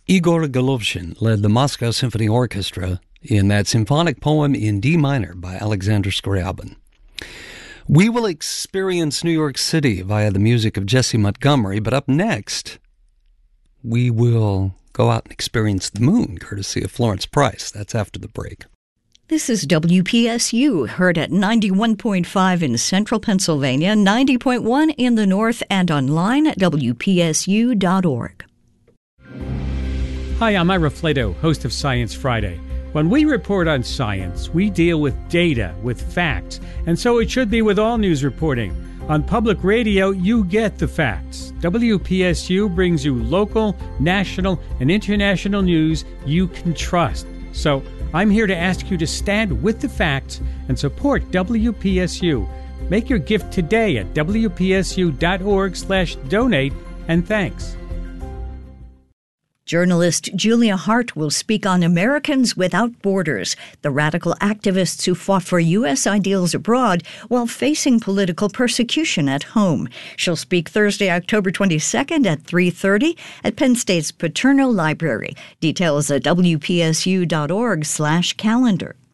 Igor Golovshin led the Moscow Symphony Orchestra in that symphonic poem in D minor by Alexander Scriabin. We will experience New York City via the music of Jesse Montgomery, but up next, we will go out and experience the moon, courtesy of Florence Price. That's after the break. This is WPSU, heard at 91.5 in central Pennsylvania, 90.1 in the north, and online at WPSU.org. Hi, I'm Ira Flato, host of Science Friday. When we report on science, we deal with data, with facts, and so it should be with all news reporting. On public radio, you get the facts. WPSU brings you local, national, and international news you can trust. So, I'm here to ask you to stand with the facts and support WPSU. Make your gift today at WPSU.org/donate, and thanks. Journalist Julia Hart will speak on Americans Without Borders, the radical activists who fought for U.S. ideals abroad while facing political persecution at home. She'll speak Thursday, October 22nd at 3:30 at Penn State's Paterno Library. Details at WPSU.org/calendar.